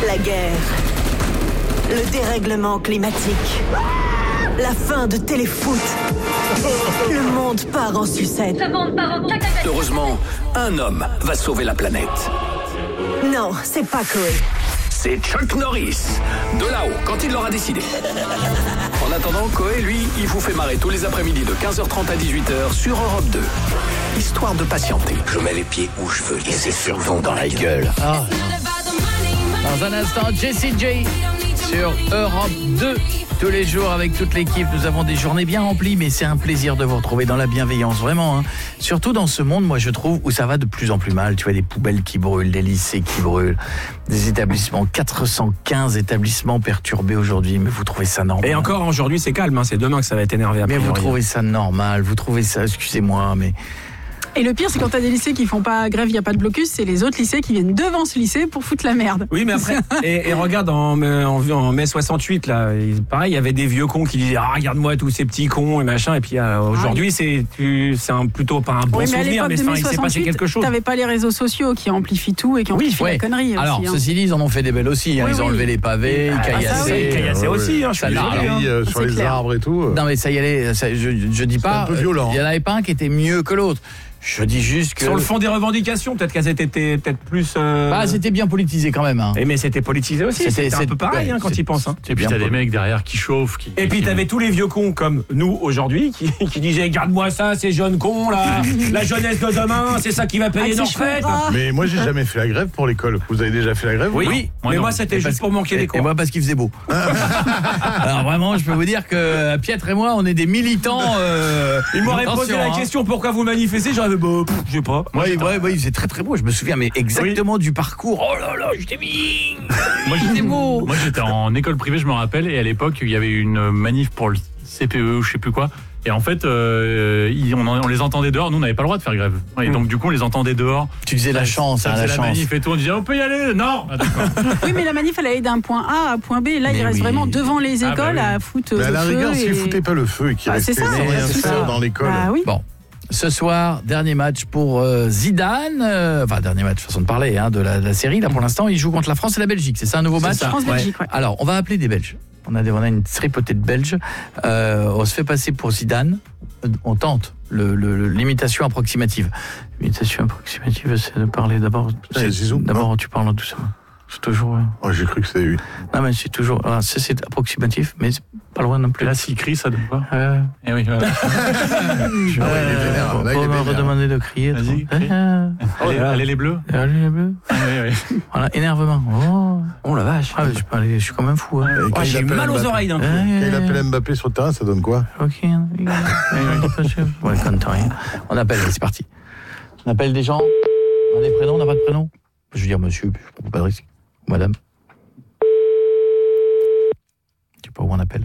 La guerre, le dérèglement climatique, la fin de Téléfoot. Le monde part en sucette. Heureusement, un homme va sauver la planète. Non, c'est pas Koé. C'est Chuck Norris, de là-haut, quand il l'aura décidé. En attendant, Koé, lui, il vous fait marrer tous les après-midi de 15h30 à 18h sur Europe 2. Histoire de patienter. Je mets les pieds où je veux et c'est survent dans la gueule. Ah. Dans un instant, Jessie J sur Europe 2. Tous les jours avec toute l'équipe, nous avons des journées bien remplies, mais c'est un plaisir de vous retrouver dans la bienveillance, vraiment. Hein. Surtout dans ce monde, moi je trouve, où ça va de plus en plus mal. Tu vois, des poubelles qui brûlent, des lycées qui brûlent, des établissements, 415 établissements perturbés aujourd'hui. Mais vous trouvez ça normal? Et encore aujourd'hui c'est calme, hein. C'est demain que ça va être énervé. Mais vous trouvez ça normal? Vous trouvez ça, excusez-moi, mais... Et le pire, c'est quand t'as des lycées qui font pas grève, il n'y a pas de blocus, c'est les autres lycées qui viennent devant ce lycée pour foutre la merde. Oui, mais après, et regarde, en mai 68, là, pareil, il y avait des vieux cons qui disaient, ah, regarde-moi tous ces petits cons et machin, et puis aujourd'hui, c'est plutôt pas un bon souvenir, mais il s'est passé quelque chose. T'avais pas les réseaux sociaux qui amplifient tout et qui amplifient la connerie. Alors, aussi, ceci dit, ils en ont fait des belles aussi, hein. Ils ont enlevé les pavés, caillassaient aussi, hein, ça sur les arbres et tout. Non, mais ça y allait, je dis pas, un peu violent. Il y en avait pas un qui était mieux que l'autre. Je dis juste que... Sur le fond des revendications, peut-être qu'elles étaient peut-être plus... Bah, c'était bien politisé quand même. Hein. Mais c'était politisé aussi, c'était un peu pareil quand ils pensent. Hein. Et puis t'as des mecs derrière qui chauffent. Et puis t'avais tous les vieux cons comme nous aujourd'hui qui disaient, regarde-moi ça, ces jeunes cons là, la jeunesse de demain, c'est ça qui va payer nos retraites. Mais moi j'ai jamais fait la grève pour l'école. Vous avez déjà fait la grève? Oui, mais moi c'était juste pour manquer des cours. Et moi parce qu'il faisait beau. Alors vraiment, je peux vous dire que Pietre et moi, on est des militants. Ils m'auraient posé la question pourquoi vous manifestez, j'aurais je sais pas. Oui, il faisait très très beau, je me souviens, mais exactement du parcours. Oh là là, j'étais mis. Moi j'étais en école privée, je me rappelle, et à l'époque il y avait une manif pour le CPE ou je sais plus quoi. Et en fait, on les entendait dehors. Nous, on n'avait pas le droit de faire grève. Et donc, du coup, on les entendait dehors. Tu disais la chance, la chance. manif et tout. On disait, on peut y aller. Non. Oui, mais la manif, elle allait d'un point A à point B. Là, il reste vraiment devant les écoles à foutre le feu. À la rigueur, s'ils foutaient pas le feu et qu'ils restaient sans rien faire dans l'école. Oui. Bon. Ce soir, dernier match pour Zidane. Enfin, dernier match, façon de parler, hein, de la série. Là, pour l'instant, il joue contre la France et la Belgique. C'est ça, un nouveau match? France-Belgique, ouais. Alors, on va appeler des Belges. On a une tripotée de Belges. On se fait passer pour Zidane. On tente l'imitation approximative. L'imitation approximative, c'est de parler d'abord. C'est Zizou. D'abord, tu parles doucement. C'est toujours... Oh, j'ai cru que c'était lui. Non, mais c'est toujours... Alors, ça, c'est approximatif, mais c'est pas loin non plus. Et là, s'il crie, ça donne quoi? Et oui, voilà. On va redemander de crier. Vas-y, crie. Allez les bleus. Allez les bleus. Oui. Voilà, énervement. Oh la vache. Ah, je suis quand même fou. Hein. J'ai eu mal aux oreilles d'un coup. Quand il appelle Mbappé sur le terrain, ça donne quoi? Ok. Ouais, compte rien. On appelle, c'est parti. On appelle des gens. On a des prénoms, on n'a pas de prénom. Je veux dire monsieur, je ne prends pas de risque. Madame. Je sais pas où on appelle.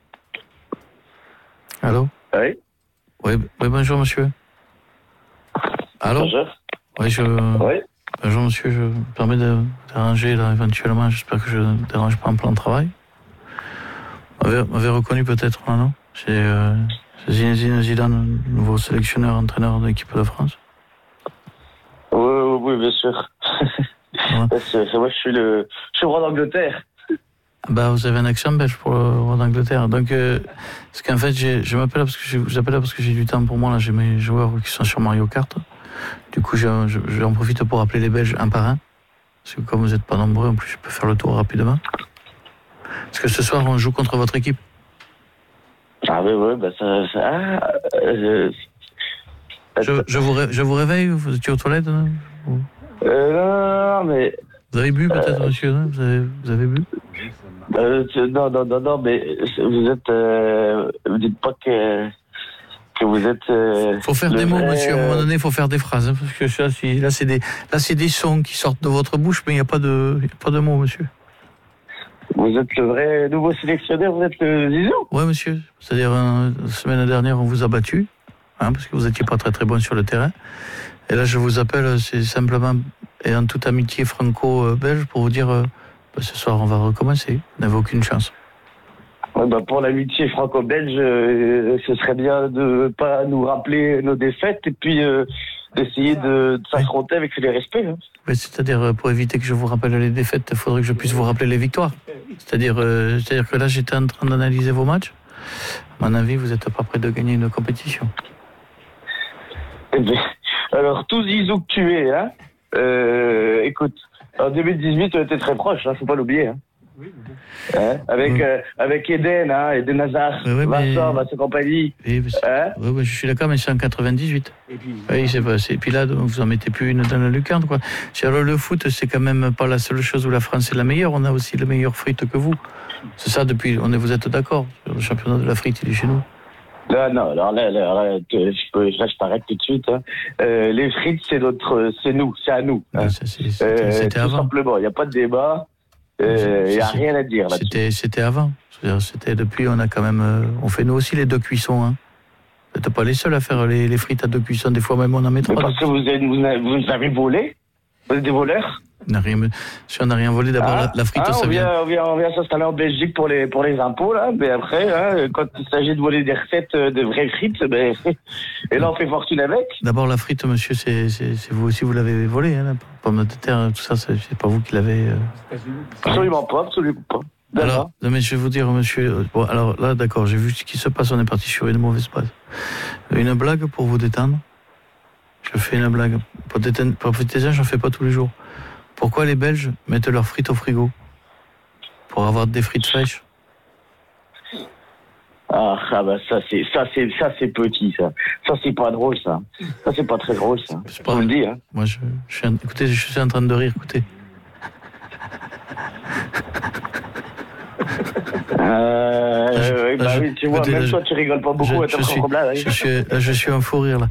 Allô? Oui. Oui, bonjour monsieur. Allô? Bonjour. Oui, bonjour monsieur, je me permets de déranger là éventuellement, j'espère que je ne dérange pas en plan de travail. Vous m'avez reconnu peut-être là, non? C'est Zinedine Zidane, nouveau sélectionneur, entraîneur de l'équipe de France. Oui, bien sûr. Ouais. Moi, je suis roi d'Angleterre. Bah, vous avez un accent belge pour le roi d'Angleterre. Donc, parce qu'en fait, je m'appelle parce que vous appelle parce que j'ai du temps pour moi. Là, j'ai mes joueurs qui sont sur Mario Kart. Du coup, j'en profite pour appeler les Belges un par un. Parce que comme vous n'êtes pas nombreux, en plus, je peux faire le tour rapidement. Parce que ce soir, on joue contre votre équipe. Ah oui, bah Je vous réveille, vous étiez aux toilettes, non, mais... Vous avez bu peut-être, monsieur, non? Vous avez bu? Non, mais vous êtes... vous dites pas que vous êtes... Faut faire des mots, monsieur, à un moment donné, il faut faire des phrases, hein, parce que là, c'est des sons qui sortent de votre bouche, mais il n'y a pas de mots, monsieur. Vous êtes le vrai nouveau sélectionneur, vous êtes le Zizou? Oui, monsieur. C'est-à-dire, la semaine dernière, on vous a battu, hein, parce que vous n'étiez pas très très bon sur le terrain. Et là, je vous appelle, c'est simplement, et en toute amitié franco-belge, pour vous dire, ce soir, on va recommencer. Vous n'avez aucune chance. Ouais, pour l'amitié franco-belge, ce serait bien de pas nous rappeler nos défaites et puis d'essayer de s'affronter avec les respects. Hein. C'est-à-dire, pour éviter que je vous rappelle les défaites, il faudrait que je puisse vous rappeler les victoires. C'est-à-dire que là, j'étais en train d'analyser vos matchs. À mon avis, vous n'êtes pas prêt de gagner une compétition. Alors, tous Zizou que tu es, hein, écoute, en 2018, tu étais très proche, hein, faut pas l'oublier. Hein. Oui, hein, avec Eden, hein, Eden Hazard, Vincent compagnie. Oui, je suis d'accord, mais c'est en 98. Et puis là, vous en mettez plus une dans la lucarne, quoi. Alors, le foot, c'est quand même pas la seule chose où la France est la meilleure. On a aussi le meilleur frites que vous. C'est ça, vous êtes d'accord. Le championnat de la frite, il est chez nous. Non, alors là, je t'arrête tout de suite. Hein. Les frites, c'est nous, c'est à nous. Hein. C'était avant. Tout simplement, il n'y a pas de débat. Il n'y a rien à dire là-dessus. C'était avant. C'était depuis, on a quand même, on fait nous aussi les 2 cuissons. Hein. Vous n'êtes pas les seuls à faire les frites à 2 cuissons. Des fois même on en met 3. Mais parce que vous avez volé. Vous êtes des voleurs. Si on n'a rien volé, d'abord la frite, ça vient. On vient s'installer en Belgique pour les impôts, là, mais après, hein, quand il s'agit de voler des recettes de vraies frites, et là on fait fortune avec. D'abord la frite, monsieur, c'est vous aussi, vous l'avez volé, hein, la pomme de terre, tout ça, c'est pas vous qui l'avez. Absolument pas. Alors, non, mais je vais vous dire, monsieur, bon, alors là, d'accord, j'ai vu ce qui se passe, on est parti sur une mauvaise base. Une blague pour vous détendre. Je fais une blague. Pour vous détendre, j'en fais pas tous les jours. Pourquoi les Belges mettent leurs frites au frigo? Pour avoir des frites fraîches. Ah bah ça c'est petit, ça. Ça c'est pas drôle, ça. Ça c'est pas très drôle, ça. Je vous le dis, hein. Moi écoutez, je suis en train de rire, écoutez. Oui, tu vois, même toi tu rigoles pas beaucoup à ta propre blague. Je suis en fou rire là.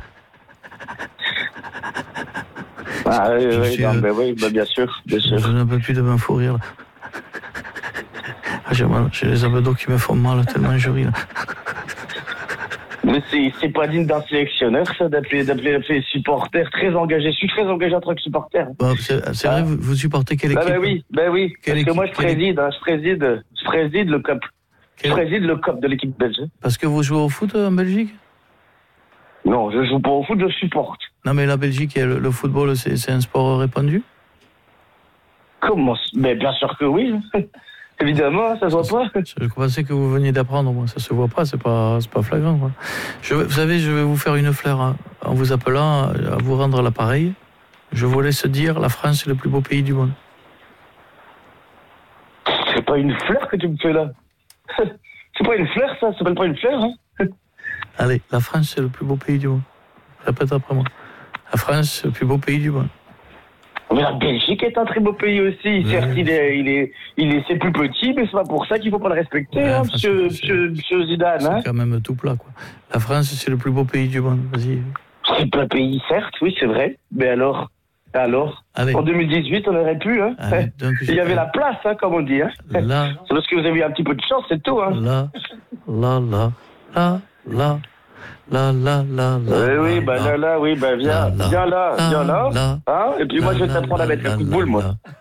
Bien sûr. Je n'en peux plus de m'en fou rire là. J'ai les abdos qui me font mal tellement je ris là. Mais c'est pas digne d'un sélectionneur, ça, d'appeler les supporters très engagés. Je suis très engagé en tant que supporter. C'est vrai, vous supportez quelle équipe? Oui. Parce que moi, je préside le COP. Je préside le COP de l'équipe belge. Parce que vous jouez au foot en Belgique? Non, je joue pas au foot, je supporte. Non, mais la Belgique, le football, c'est un sport répandu? Comment? Mais bien sûr que oui. Évidemment, ça se voit pas. Je pensais que vous veniez d'apprendre, moi. Ça se voit pas, c'est pas flagrant, quoi. Vous savez, je vais vous faire une fleur en vous appelant à vous rendre l'appareil. Je vous laisse dire, la France est le plus beau pays du monde. C'est pas une fleur que tu me fais là. C'est pas une fleur, ça s'appelle pas une fleur, hein. Allez, la France, c'est le plus beau pays du monde. Répète après moi. La France, c'est le plus beau pays du monde. Mais la Belgique est un très beau pays aussi. Certes, c'est plus petit, mais c'est pas pour ça qu'il faut pas le respecter, hein, monsieur Zidane. C'est quand même tout plat, quoi. La France, c'est le plus beau pays du monde. Vas-y. C'est pas un pays, certes, oui, c'est vrai. Mais alors, en 2018, on aurait pu, hein. Allez, donc, il y avait la place, hein, comme on dit. Hein. Là. C'est parce que vous avez eu un petit peu de chance, c'est tout, hein. Là. Viens là. Hein, et puis moi, je vais t'apprendre à mettre un coup de boule, moi.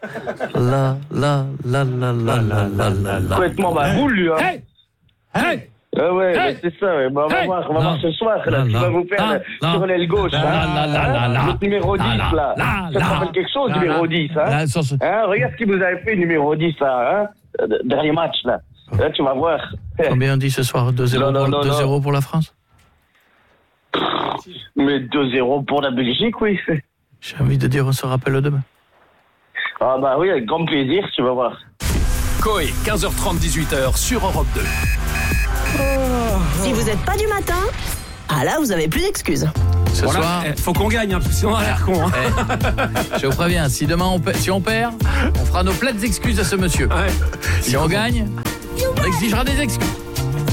Complètement ma boule, lui, hein. Hey. C'est ça, ouais. On va voir ce soir, là. Tu vas vous faire sur l'aile gauche, le numéro 10, là. Ça te rappelle quelque chose, numéro 10, hein. Regarde ce qu'il vous avait fait, numéro 10, là, hein. Dernier match, là. Là, tu vas voir. Combien on dit ce soir? 2-0 pour la France? Mais 2-0 pour la Belgique, oui. J'ai envie de dire, on se rappelle demain. Ah bah oui, avec grand plaisir, tu vas voir. Coé, 15h30, 18h sur Europe 2. Si vous n'êtes pas du matin, là, vous avez plus d'excuses. Ce soir, faut qu'on gagne, hein, parce que sinon on a l'air con. Hein. Je vous préviens, si demain si on perd, on fera nos plates excuses à ce monsieur. Si on gagne, on exigera des excuses.